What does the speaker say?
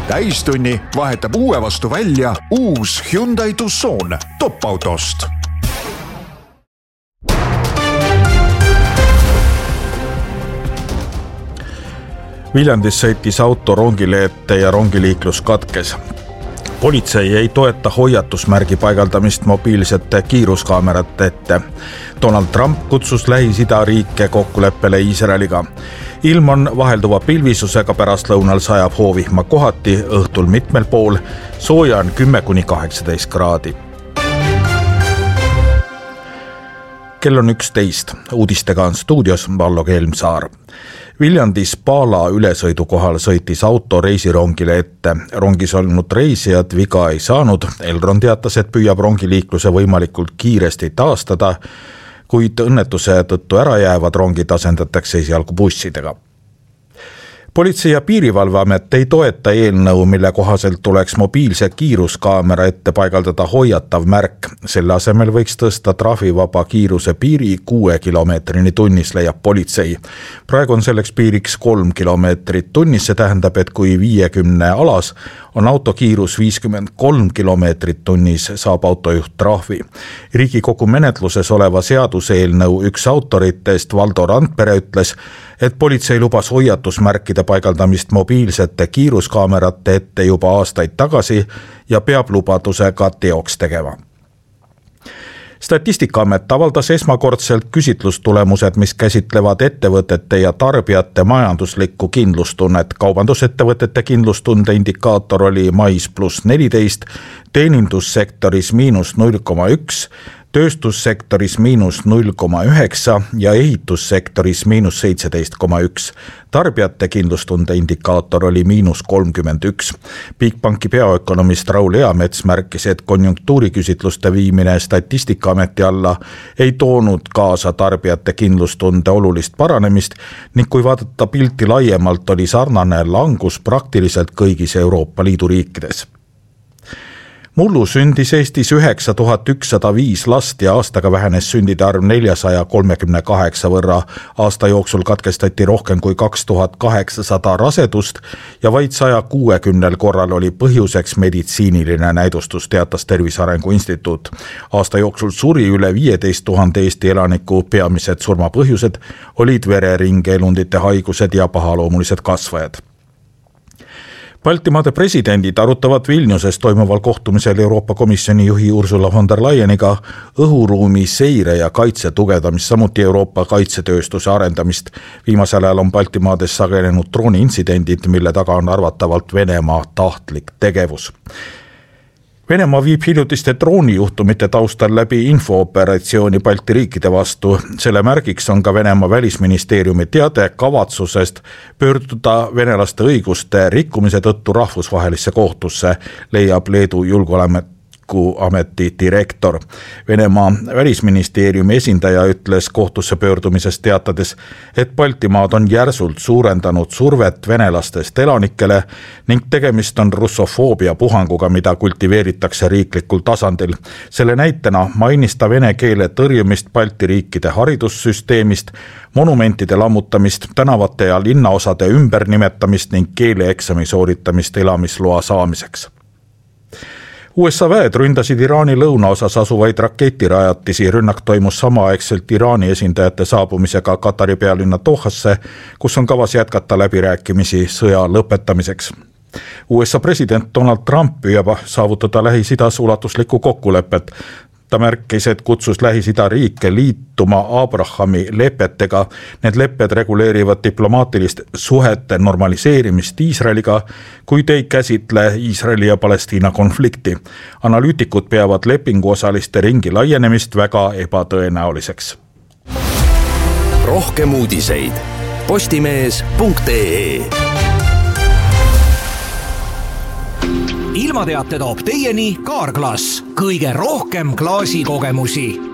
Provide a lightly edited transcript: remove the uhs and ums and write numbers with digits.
Täistunni vahetab uue vastu välja uus Hyundai Tucson top-autost. Viljandis sõitis auto rongile ette ja rongiliiklus katkes. Politsei ei toeta hoiatusmärgi paigaldamist mobiilsete kiiruskaamerate ette. Donald Trump kutsus Lähis-Ida riike kokkuleppele Iisraeliga. Ilm on vahelduva pilvisusega, pärastlõunal sajab hoovihma kohati, õhtul mitmel pool, sooja on 10–18 kraadi. Kell on 11. Uudistega on stuudios Vallo Kelmsaar. Viljandis Paala ülesõidu kohal sõitis auto reisirongile ette. Rongis olnud reisijad viga ei saanud. Elron teatas, et püüab rongiliikluse võimalikult kiiresti taastada, kuid õnnetuse tõttu ära jäävad rongid asendatakse esialgu bussidega. Politsei- ja Piirivalveamet ei toeta eelnõu, mille kohaselt tuleks mobiilse kiiruskaamera ette paigaldada hoiatav märk. Selle asemel võiks tõsta trahvivaba kiiruse piiri 6 kilomeetrini tunnis, leiab politsei. Praegu on selleks piiriks 3 kilomeetrit tunnis, see tähendab, et kui 50 alas on autokiirus 53 kilomeetrit tunnis, saab autojuht trahvi. Riigikogu menetluses oleva seaduseelnõu üks autoritest Valdo Randpere ütles, et politsei lubas hoiatusmärkide paigaldamist mobiilsete kiiruskaamerate ette juba aastaid tagasi ja peab lubaduse ka teoks tegema. Statistikaamet avaldas esmakordselt küsitlustulemused, mis käsitlevad ettevõtete ja tarbijate majanduslikku kindlustunnet. Kaubandusettevõtete kindlustunde indikaator oli mais +14, teenindussektoris -0,1, tööstussektoris -0,9 ja ehitussektoris -17,1. Tarbijate kindlustunde indikaator oli -31. Bigbanki peaökonomist Raul Eamets märkis, et konjunktuuriküsitluste viimine Statistikaameti alla ei toonud kaasa tarbijate kindlustunde olulist paranemist ning kui vaadata pilti laiemalt, oli sarnane langus praktiliselt kõigis Euroopa Liidu riikides. Mullu sündis Eestis 9105 last ja aastaga vähenes sündide arv 438 võrra. Aasta jooksul katkestati rohkem kui 2800 rasedust ja vaid 160 korral oli põhjuseks meditsiiniline näidustus, teatas Tervise Arengu Instituut. Aasta jooksul suri üle 15 000 Eesti elaniku, peamised surmapõhjused olid vereringeelundite haigused ja pahaloomulised kasvajad. Baltimaade presidendid arutavad Vilniuses toimuval kohtumisel Euroopa Komisjoni juhi Ursula von der Leyeniga õhuruumi seire ja kaitse tugevdamist, samuti Euroopa kaitsetööstuse arendamist. Viimasel ajal on Baltimaades sagelenud drooniintsidendid, mille taga on arvatavalt Venemaa tahtlik tegevus. Venemaa viib hiljutiste droonijuhtumite taustal läbi infooperatsiooni Balti riikide vastu. Selle märgiks on ka Venemaa välisministeeriumi teade kavatsusest pöörduda venelaste õiguste rikkumise tõttu rahvusvahelisse kohtusse, leiab Leedu julgeolekuameti direktor. Venemaa välisministeeriumi esindaja ütles kohtusse pöördumisest teatades, et Baltimaad on järsult suurendanud survet venelastest elanikele ning tegemist on russofoobia puhanguga, mida kultiveeritakse riiklikul tasandil. Selle näitena mainis ta vene keele tõrjumist Balti riikide haridussüsteemist, monumentide lammutamist, tänavate ja linnaosade ümbernimetamist ning keeleeksami sooritamist elamisloa saamiseks. USA väed ründasid Iraani lõunaosas asuvaid raketirajatisi. Rünnak toimus samaaegselt Iraani esindajate saabumisega Katari pealinna Dohasse, kus on kavas jätkata läbirääkimisi sõja lõpetamiseks. USA president Donald Trump püüab saavutada Lähis-Idas ulatuslikku kokkulepet. Ta märkis, et kutsus Lähis-Ida riike liituma Abrahami lepetega. Need lepped reguleerivad diplomaatilist suhete normaliseerimist Iisraeliga, kuid ei käsitle Iisraeli ja Palestiina konflikti. Analüütikud peavad lepinguosaliste ringi laienemist väga ebatõenäoliseks. Rohkem uudiseid postimees.ee. Ilmateate toob teieni Carglass. Kõige rohkem klaasikogemusi.